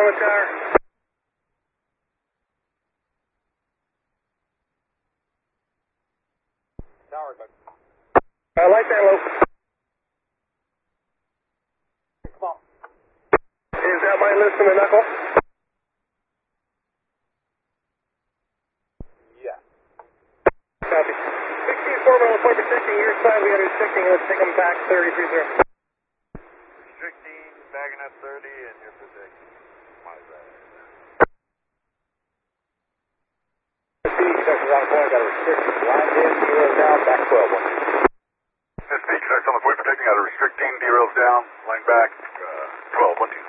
on the tower. Tower, good. I like that low. Come on. Is that my list in the knuckle? Yeah. Copy. 16-4 on the point restricting your side. We got restricting. Let's take them back 30-30. Restricting, bagging at 30, and you're protecting. My bad. Connections on the point, got a restricting. Line in, zero down, back 12. SP, connects on the point, protecting out of restricting, derails down, line back, 12, 1, 2.